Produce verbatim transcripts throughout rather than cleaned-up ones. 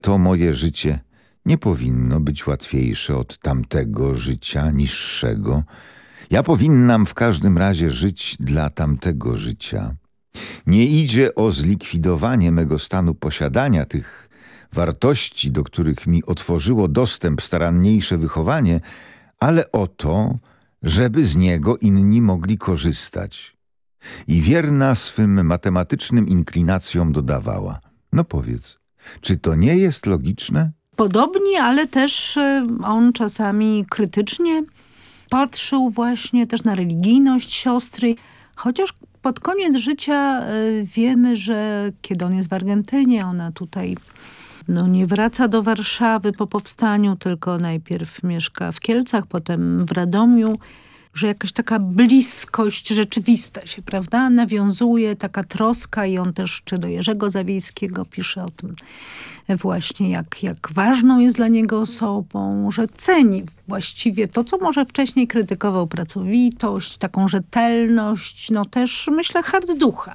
To moje życie nie powinno być łatwiejsze od tamtego życia, niższego. Ja powinnam w każdym razie żyć dla tamtego życia. Nie idzie o zlikwidowanie mego stanu posiadania tych wartości, do których mi otworzyło dostęp staranniejsze wychowanie, ale o to, żeby z niego inni mogli korzystać. I wierna swym matematycznym inklinacjom dodawała: no powiedz, czy to nie jest logiczne? Podobnie, ale też on czasami krytycznie patrzył właśnie też na religijność siostry, chociaż pod koniec życia wiemy, że kiedy on jest w Argentynie, ona tutaj no, nie wraca do Warszawy po powstaniu, tylko najpierw mieszka w Kielcach, potem w Radomiu, że jakaś taka bliskość rzeczywista się, prawda, nawiązuje, taka troska i on też czy do Jerzego Zawiejskiego pisze o tym właśnie, jak, jak ważną jest dla niego osobą, że ceni właściwie to, co może wcześniej krytykował, pracowitość, taką rzetelność, no też myślę hart ducha.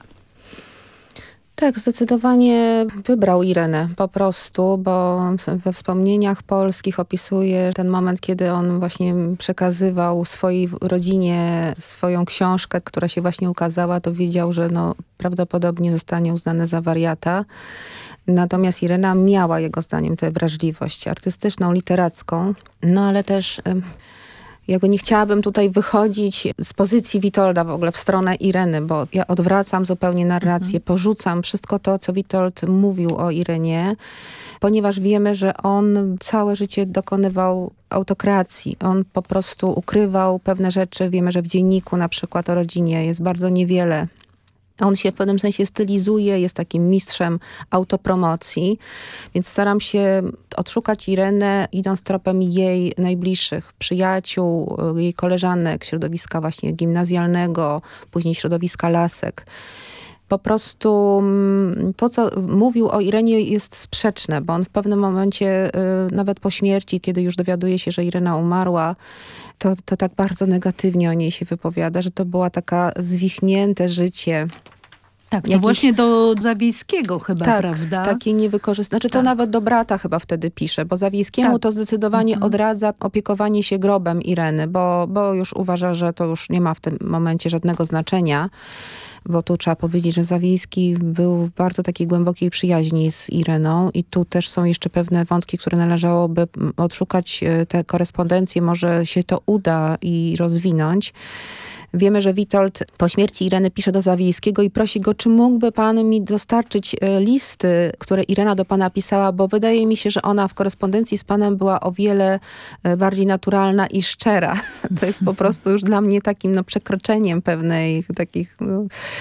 Tak, zdecydowanie wybrał Irenę po prostu, bo we wspomnieniach polskich opisuje ten moment, kiedy on właśnie przekazywał swojej rodzinie swoją książkę, która się właśnie ukazała, to wiedział, że no, prawdopodobnie zostanie uznany za wariata. Natomiast Irena miała jego zdaniem tę wrażliwość artystyczną, literacką, no ale też jakby nie chciałabym tutaj wychodzić z pozycji Witolda w ogóle w stronę Ireny, bo ja odwracam zupełnie narrację, mhm. porzucam wszystko to, co Witold mówił o Irenie, ponieważ wiemy, że on całe życie dokonywał autokreacji. On po prostu ukrywał pewne rzeczy. Wiemy, że w dzienniku na przykład o rodzinie jest bardzo niewiele. On się w pewnym sensie stylizuje, jest takim mistrzem autopromocji, więc staram się odszukać Irenę, idąc tropem jej najbliższych przyjaciół, jej koleżanek, środowiska właśnie gimnazjalnego, później środowiska lasek. Po prostu to, co mówił o Irenie, jest sprzeczne, bo on w pewnym momencie, nawet po śmierci, kiedy już dowiaduje się, że Irena umarła, to, to tak bardzo negatywnie o niej się wypowiada, że to była taka zwichnięte życie. Tak, to Jakiś... właśnie do Zawiejskiego chyba, tak, prawda? takie niewykorzystane. Znaczy to tak. nawet do brata chyba wtedy pisze, bo Zawiejskiemu tak. to zdecydowanie mhm. odradza opiekowanie się grobem Ireny, bo, bo już uważa, że to już nie ma w tym momencie żadnego znaczenia. Bo tu trzeba powiedzieć, że Zawiejski był w bardzo takiej głębokiej przyjaźni z Ireną i tu też są jeszcze pewne wątki, które należałoby odszukać, te korespondencje, może się to uda i rozwinąć. Wiemy, że Witold po śmierci Ireny pisze do Zawiejskiego i prosi go, czy mógłby pan mi dostarczyć listy, które Irena do pana pisała, bo wydaje mi się, że ona w korespondencji z panem była o wiele bardziej naturalna i szczera. To jest po prostu już dla mnie takim no, przekroczeniem pewnej takich no,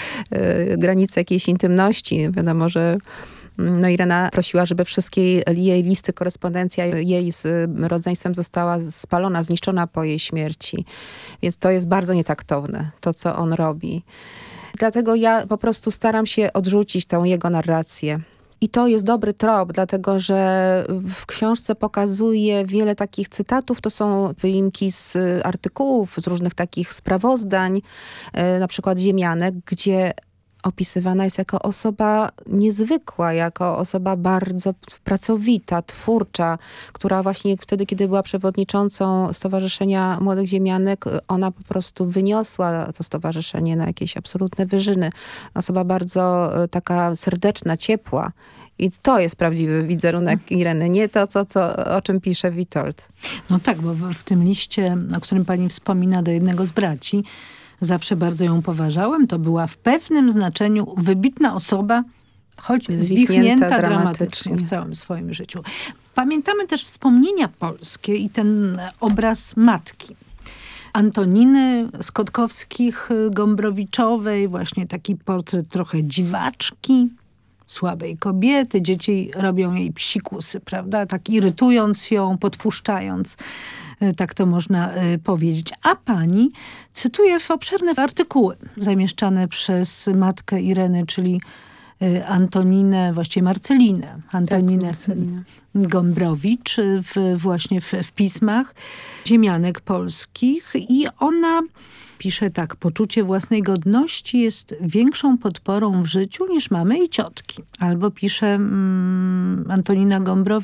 granicy jakiejś intymności. Wiadomo, że no Irena prosiła, żeby wszystkie jej listy, korespondencja jej z rodzeństwem została spalona, zniszczona po jej śmierci. Więc to jest bardzo nietaktowne, to co on robi. Dlatego ja po prostu staram się odrzucić tę jego narrację. I to jest dobry trop, dlatego że w książce pokazuje wiele takich cytatów. To są wyimki z artykułów, z różnych takich sprawozdań, na przykład Ziemianek, gdzie opisywana jest jako osoba niezwykła, jako osoba bardzo pracowita, twórcza, która właśnie wtedy, kiedy była przewodniczącą Stowarzyszenia Młodych Ziemianek, ona po prostu wyniosła to stowarzyszenie na jakieś absolutne wyżyny. Osoba bardzo taka serdeczna, ciepła. I to jest prawdziwy wizerunek Ireny, nie to, co, co, o czym pisze Witold. No tak, bo w, w tym liście, o którym pani wspomina, do jednego z braci, zawsze bardzo ją poważałem. To była w pewnym znaczeniu wybitna osoba, choć zwichnięta dramatycznie. dramatycznie w całym swoim życiu. Pamiętamy też wspomnienia polskie i ten obraz matki. Antoniny Skotkowskich, Gombrowiczowej, właśnie taki portret trochę dziwaczki, słabej kobiety. Dzieci robią jej psikusy, prawda? Tak irytując ją, podpuszczając. Tak to można y, powiedzieć. A pani cytuje w obszerne artykuły zamieszczane przez matkę Ireny, czyli Antoninę, właściwie Marcelinę, Antoninę tak, Marcelinę. Gombrowicz w, właśnie w, w pismach ziemianek polskich i ona pisze tak: poczucie własnej godności jest większą podporą w życiu niż mamy i ciotki. Albo pisze mm, Antonina Gombrowicz: